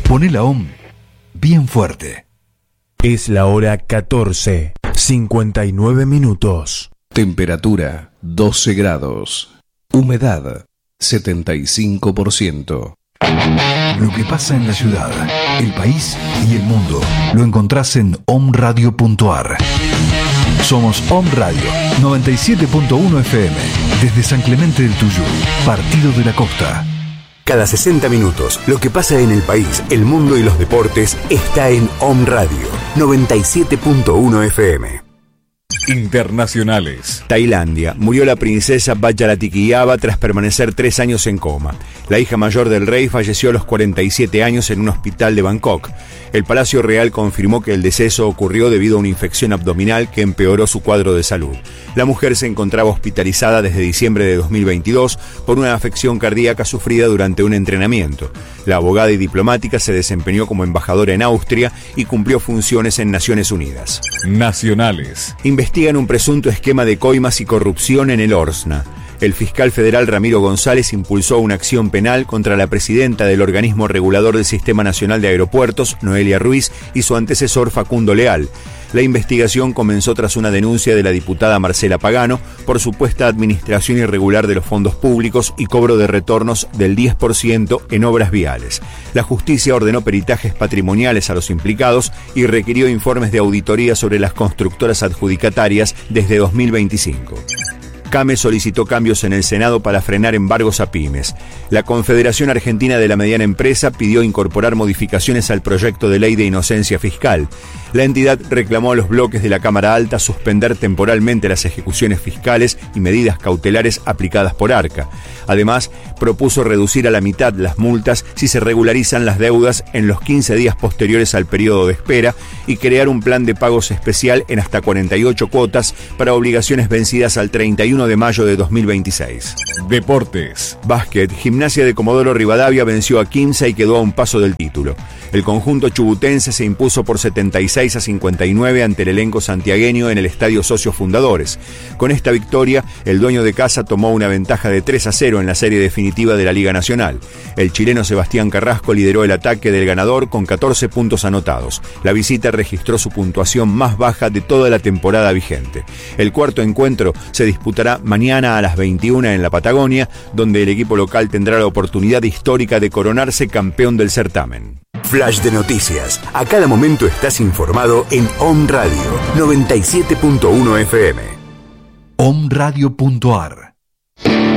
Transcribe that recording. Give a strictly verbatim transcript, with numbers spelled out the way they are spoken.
Poné la O M bien fuerte. Es la hora catorce, cincuenta y nueve minutos. Temperatura doce grados. Humedad setenta y cinco por ciento. Lo que pasa en la ciudad, el país y el mundo lo encontrás en omradio punto ar. Somos Om Radio noventa y siete punto uno F M desde San Clemente del Tuyú, Partido de la Costa. Cada sesenta minutos, lo que pasa en el país, el mundo y los deportes está en Om Radio noventa y siete punto uno F M. Internacionales. Tailandia. Murió la princesa Vajratikiyava tras permanecer tres años en coma. La hija mayor del rey falleció a los cuarenta y siete años en un hospital de Bangkok. El Palacio Real confirmó que el deceso ocurrió debido a una infección abdominal que empeoró su cuadro de salud. La mujer se encontraba hospitalizada desde diciembre de dos mil veintidós por una afección cardíaca sufrida durante un entrenamiento. La abogada y diplomática se desempeñó como embajadora en Austria y cumplió funciones en Naciones Unidas. Nacionales. Investigan un presunto esquema de coimas y corrupción en el Orsna. El fiscal federal Ramiro González impulsó una acción penal contra la presidenta del organismo regulador del Sistema Nacional de Aeropuertos, Noelia Ruiz, y su antecesor Facundo Leal. La investigación comenzó tras una denuncia de la diputada Marcela Pagano por supuesta administración irregular de los fondos públicos y cobro de retornos del diez por ciento en obras viales. La justicia ordenó peritajes patrimoniales a los implicados y requirió informes de auditoría sobre las constructoras adjudicatarias desde dos mil veinticinco. CAME solicitó cambios en el Senado para frenar embargos a pymes. La Confederación Argentina de la Mediana Empresa pidió incorporar modificaciones al proyecto de ley de inocencia fiscal. La entidad reclamó a los bloques de la Cámara Alta suspender temporalmente las ejecuciones fiscales y medidas cautelares aplicadas por ARCA. Además, propuso reducir a la mitad las multas si se regularizan las deudas en los quince días posteriores al periodo de espera y crear un plan de pagos especial en hasta cuarenta y ocho cuotas para obligaciones vencidas al treinta y uno de mayo de dos mil veintiséis. Deportes. Básquet. Gimnasia de Comodoro Rivadavia venció a Quimsa y quedó a un paso del título. El conjunto chubutense se impuso por setenta y seis a cincuenta y nueve ante el elenco santiagueño en el Estadio Socios Fundadores. Con esta victoria, el dueño de casa tomó una ventaja de tres a cero en la serie definitiva de la Liga Nacional. El chileno Sebastián Carrasco lideró el ataque del ganador con catorce puntos anotados. La visita registró su puntuación más baja de toda la temporada vigente. El cuarto encuentro se disputará mañana a las veintiuna en la Patagonia, donde el equipo local tendrá la oportunidad histórica de coronarse campeón del certamen. Flash de noticias. A cada momento estás informado en Om Radio noventa y siete punto uno F M. omradio punto ar